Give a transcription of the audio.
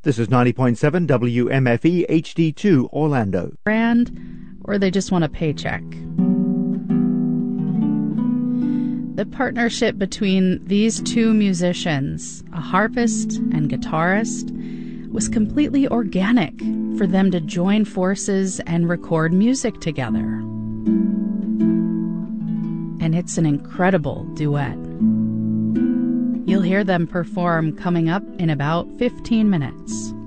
This is 90.7 WMFE HD2 Orlando. Brand, or they just want a paycheck. The partnership between these two musicians, a harpist and guitarist, was completely organic for them to join forces and record music together. And it's an incredible duet. You'll hear them perform coming up in about 15 minutes.